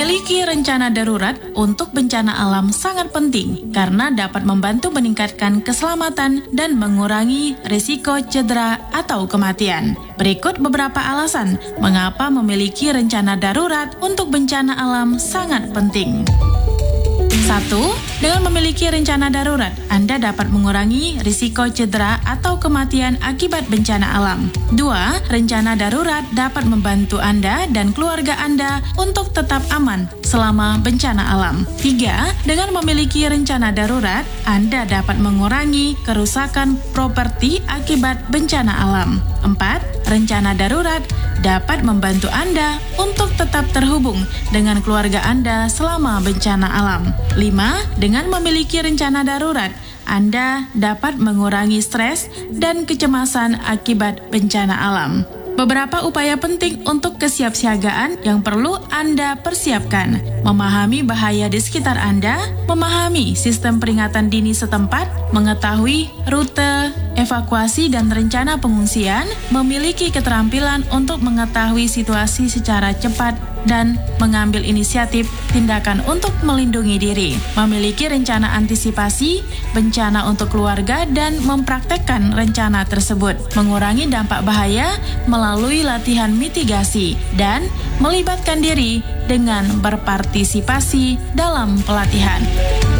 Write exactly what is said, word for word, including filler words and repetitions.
Memiliki rencana darurat untuk bencana alam sangat penting karena dapat membantu meningkatkan keselamatan dan mengurangi risiko cedera atau kematian. Berikut beberapa alasan mengapa memiliki rencana darurat untuk bencana alam sangat penting. Satu, dengan memiliki rencana darurat, Anda dapat mengurangi risiko cedera atau kematian akibat bencana alam. Dua, rencana darurat dapat membantu Anda dan keluarga Anda untuk tetap aman selama bencana alam. Tiga, dengan memiliki rencana darurat, Anda dapat mengurangi kerusakan properti akibat bencana alam. Empat, rencana darurat dapat membantu Anda untuk tetap terhubung dengan keluarga Anda selama bencana alam. Lima, dengan memiliki rencana darurat, Anda dapat mengurangi stres dan kecemasan akibat bencana alam. Beberapa upaya penting untuk kesiapsiagaan yang perlu Anda persiapkan. Memahami bahaya di sekitar Anda, memahami sistem peringatan dini setempat, mengetahui rute evakuasi dan rencana pengungsian, memiliki keterampilan untuk mengetahui situasi secara cepat dan mengambil inisiatif tindakan untuk melindungi diri, memiliki rencana antisipasi bencana untuk keluarga dan mempraktekkan rencana tersebut, mengurangi dampak bahaya melalui latihan mitigasi, dan melibatkan diri dengan berpartisipasi dalam pelatihan.